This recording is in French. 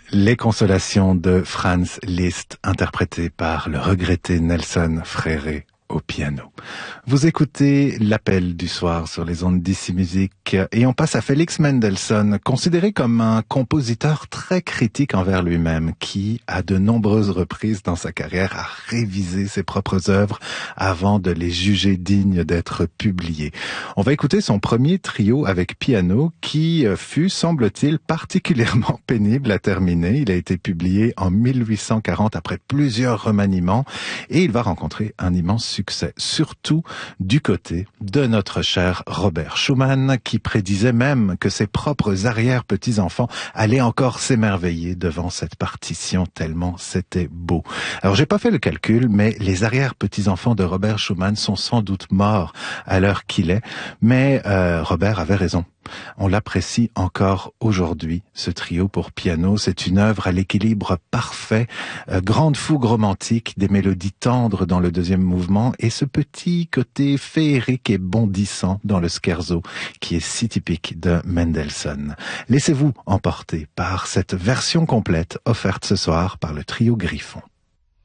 Les consolations de Franz Liszt, interprétées par le regretté Nelson Fréré au piano. Vous écoutez l'appel du soir sur les ondes d'Ici Musique et on passe à Felix Mendelssohn, considéré comme un compositeur très critique envers lui-même, qui, à de nombreuses reprises dans sa carrière, a révisé ses propres œuvres avant de les juger dignes d'être publiées. On va écouter son premier trio avec piano qui fut, semble-t-il, particulièrement pénible à terminer. Il a été publié en 1840 après plusieurs remaniements et il va rencontrer un immense succès, surtout du côté de notre cher Robert Schumann, qui prédisait même que ses propres arrière-petits-enfants allaient encore s'émerveiller devant cette partition tellement c'était beau. Alors j'ai pas fait le calcul, mais les arrière-petits-enfants de Robert Schumann sont sans doute morts à l'heure qu'il est, mais Robert avait raison. On l'apprécie encore aujourd'hui, ce trio pour piano. C'est une œuvre à l'équilibre parfait, grande fougue romantique, des mélodies tendres dans le deuxième mouvement et ce petit côté féerique et bondissant dans le scherzo qui est si typique de Mendelssohn. Laissez-vous emporter par cette version complète offerte ce soir par le trio Griffon.